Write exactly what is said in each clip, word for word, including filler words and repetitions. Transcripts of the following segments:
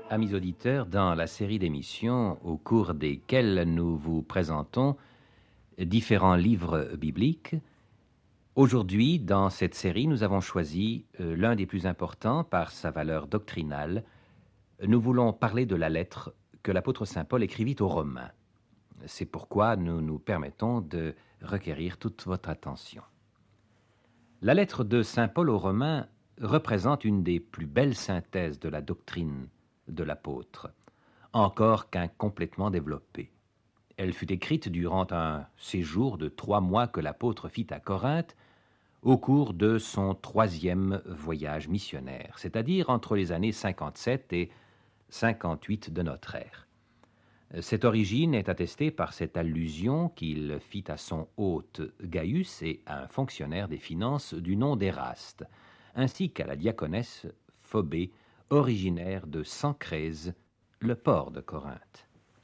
Amis auditeurs, dans la série d'émissions au cours desquelles nous vous présentons différents livres bibliques, aujourd'hui, dans cette série, nous avons choisi euh, l'un des plus importants par sa valeur doctrinale. Nous voulons parler de la lettre que l'apôtre saint Paul écrivit aux Romains. C'est pourquoi nous nous permettons de requérir toute votre attention. La lettre de saint Paul aux Romains représente une des plus belles synthèses de la doctrine de l'apôtre, encore qu'incomplètement développée. Elle fut écrite durant un séjour de trois mois que l'apôtre fit à Corinthe au cours de son troisième voyage missionnaire, c'est-à-dire entre les années cinquante-sept et cinquante-huit de notre ère. Cette origine est attestée par cette allusion qu'il fit à son hôte Gaius et à un fonctionnaire des finances du nom d'Éraste, ainsi qu'à la diaconesse Phobée, originaire de Sancrèse, le port de Corinthe.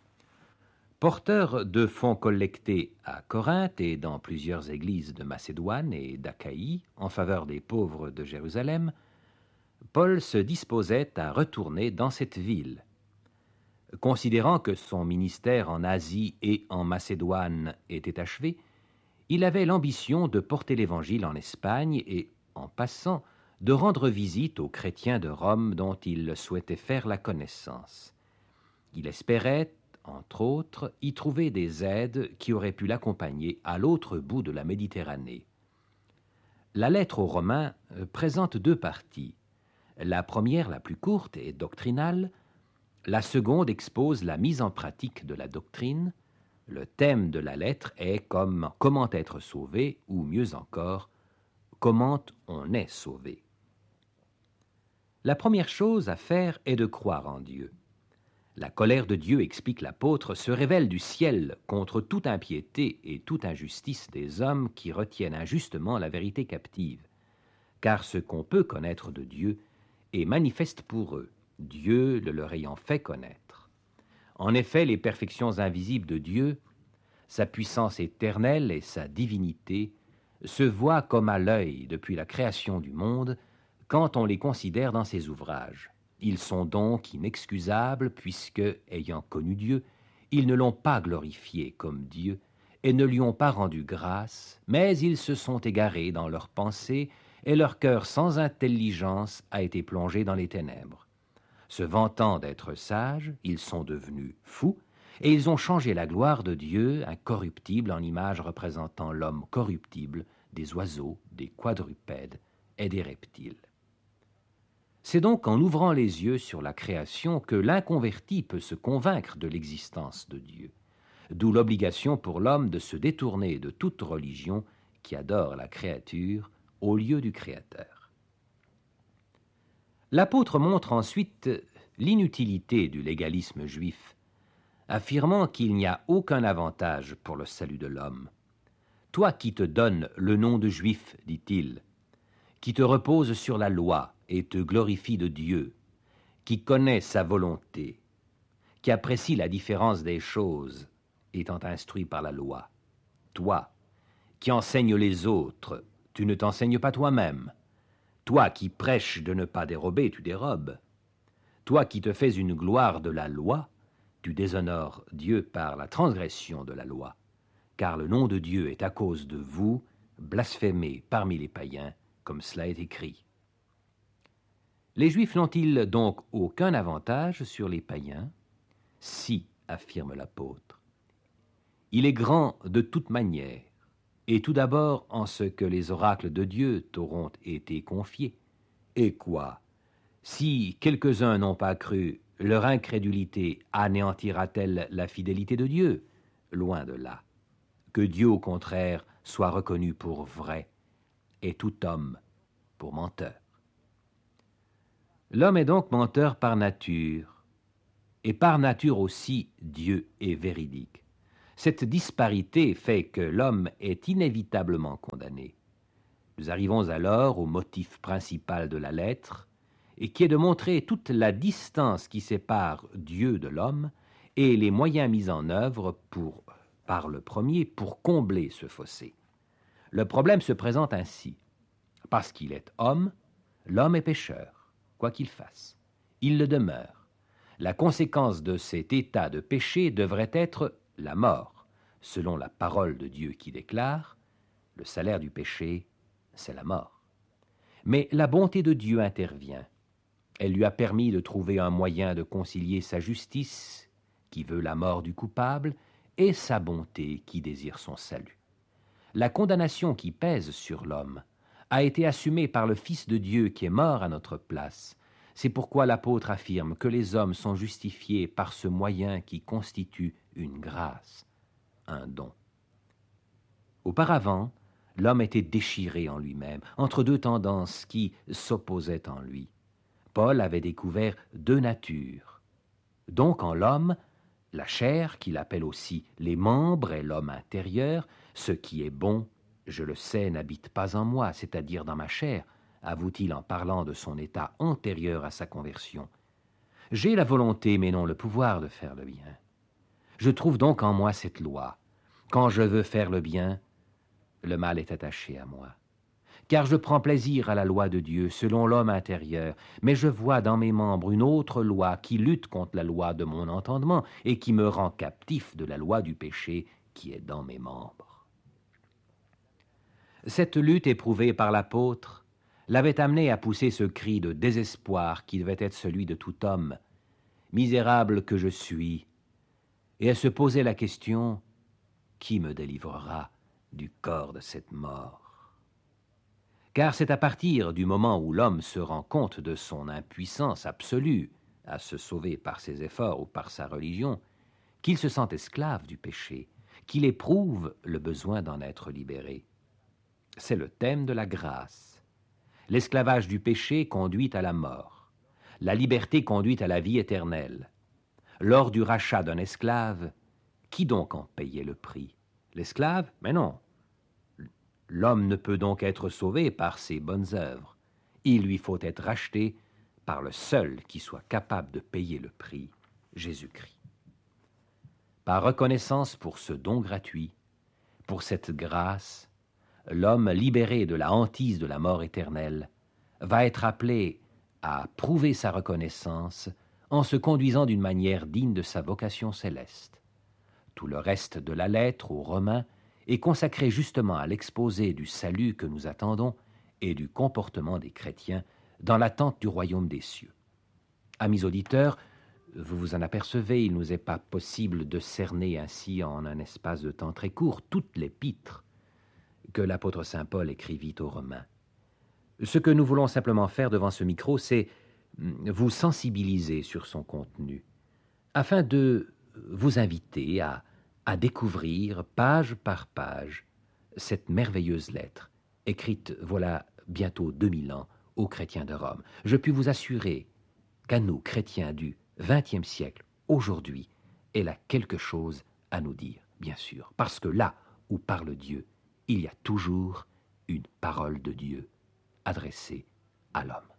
Porteur de fonds collectés à Corinthe et dans plusieurs églises de Macédoine et d'Achaïe en faveur des pauvres de Jérusalem, Paul se disposait à retourner dans cette ville. Considérant que son ministère en Asie et en Macédoine était achevé, il avait l'ambition de porter l'Évangile en Espagne et, en passant, de rendre visite aux chrétiens de Rome dont il souhaitait faire la connaissance. Il espérait, entre autres, y trouver des aides qui auraient pu l'accompagner à l'autre bout de la Méditerranée. La lettre aux Romains présente deux parties. La première, la plus courte et doctrinale. La seconde expose la mise en pratique de la doctrine. Le thème de la lettre est comme comment être sauvé, ou mieux encore, comment on est sauvé. La première chose à faire est de croire en Dieu. La colère de Dieu, explique l'apôtre, se révèle du ciel contre toute impiété et toute injustice des hommes qui retiennent injustement la vérité captive. Car ce qu'on peut connaître de Dieu est manifeste pour eux, Dieu le leur ayant fait connaître. En effet, les perfections invisibles de Dieu, sa puissance éternelle et sa divinité, se voient comme à l'œil depuis la création du monde, quand on les considère dans ses ouvrages. Ils sont donc inexcusables puisque, ayant connu Dieu, ils ne l'ont pas glorifié comme Dieu et ne lui ont pas rendu grâce, mais ils se sont égarés dans leurs pensées et leur cœur sans intelligence a été plongé dans les ténèbres. Se vantant d'être sages, ils sont devenus fous et ils ont changé la gloire de Dieu, incorruptible, en image représentant l'homme corruptible, des oiseaux, des quadrupèdes et des reptiles. C'est donc en ouvrant les yeux sur la création que l'inconverti peut se convaincre de l'existence de Dieu, d'où l'obligation pour l'homme de se détourner de toute religion qui adore la créature au lieu du Créateur. L'apôtre montre ensuite l'inutilité du légalisme juif, affirmant qu'il n'y a aucun avantage pour le salut de l'homme. « Toi qui te donnes le nom de juif, dit-il, qui te repose sur la loi et te glorifie de Dieu, qui connaît sa volonté, qui apprécie la différence des choses, étant instruit par la loi. Toi, qui enseignes les autres, tu ne t'enseignes pas toi-même. Toi qui prêches de ne pas dérober, tu dérobes. Toi qui te fais une gloire de la loi, tu déshonores Dieu par la transgression de la loi, car le nom de Dieu est à cause de vous blasphémé parmi les païens, comme cela est écrit. Les Juifs n'ont-ils donc aucun avantage sur les païens? Si, affirme l'apôtre. Il est grand de toute manière, et tout d'abord en ce que les oracles de Dieu t'auront été confiés. Et quoi? Si quelques-uns n'ont pas cru, leur incrédulité anéantira-t-elle la fidélité de Dieu? Loin de là. Que Dieu, au contraire, soit reconnu pour vrai, et tout homme pour menteur. L'homme est donc menteur par nature, et par nature aussi Dieu est véridique. Cette disparité fait que l'homme est inévitablement condamné. Nous arrivons alors au motif principal de la lettre, et qui est de montrer toute la distance qui sépare Dieu de l'homme et les moyens mis en œuvre pour, par le premier pour combler ce fossé. Le problème se présente ainsi. Parce qu'il est homme, l'homme est pécheur. Quoi qu'il fasse, il le demeure. La conséquence de cet état de péché devrait être la mort, selon la parole de Dieu qui déclare « Le salaire du péché, c'est la mort ». Mais la bonté de Dieu intervient. Elle lui a permis de trouver un moyen de concilier sa justice, qui veut la mort du coupable, et sa bonté qui désire son salut. La condamnation qui pèse sur l'homme a été assumée par le Fils de Dieu qui est mort à notre place. C'est pourquoi l'apôtre affirme que les hommes sont justifiés par ce moyen qui constitue une grâce, un don. Auparavant, l'homme était déchiré en lui-même, entre deux tendances qui s'opposaient en lui. Paul avait découvert deux natures. Donc en l'homme, la chair, qu'il appelle aussi les membres et l'homme intérieur, ce qui est bon, je le sais, n'habite pas en moi, c'est-à-dire dans ma chair, avoue-t-il en parlant de son état antérieur à sa conversion. J'ai la volonté, mais non le pouvoir de faire le bien. Je trouve donc en moi cette loi. Quand je veux faire le bien, le mal est attaché à moi. Car je prends plaisir à la loi de Dieu selon l'homme intérieur, mais je vois dans mes membres une autre loi qui lutte contre la loi de mon entendement et qui me rend captif de la loi du péché qui est dans mes membres. Cette lutte éprouvée par l'apôtre l'avait amené à pousser ce cri de désespoir qui devait être celui de tout homme, « Misérable que je suis », et à se poser la question « Qui me délivrera du corps de cette mort ?» Car c'est à partir du moment où l'homme se rend compte de son impuissance absolue à se sauver par ses efforts ou par sa religion, qu'il se sent esclave du péché, qu'il éprouve le besoin d'en être libéré. C'est le thème de la grâce. L'esclavage du péché conduit à la mort. La liberté conduit à la vie éternelle. Lors du rachat d'un esclave, qui donc en payait le prix? L'esclave? Mais non. L'homme ne peut donc être sauvé par ses bonnes œuvres. Il lui faut être racheté par le seul qui soit capable de payer le prix, Jésus-Christ. Par reconnaissance pour ce don gratuit, pour cette grâce, l'homme libéré de la hantise de la mort éternelle va être appelé à prouver sa reconnaissance en se conduisant d'une manière digne de sa vocation céleste. Tout le reste de la lettre aux Romains est consacré justement à l'exposé du salut que nous attendons et du comportement des chrétiens dans l'attente du royaume des cieux. Amis auditeurs, vous vous en apercevez, il ne nous est pas possible de cerner ainsi en un espace de temps très court toute l'épître que l'apôtre saint Paul écrivit aux Romains. Ce que nous voulons simplement faire devant ce micro, c'est vous sensibiliser sur son contenu, afin de vous inviter à, à découvrir, page par page, cette merveilleuse lettre, écrite voilà bientôt deux mille ans aux chrétiens de Rome. Je puis vous assurer qu'à nous, chrétiens du vingtième siècle, aujourd'hui, elle a quelque chose à nous dire, bien sûr, parce que là où parle Dieu, il y a toujours une parole de Dieu adressée à l'homme.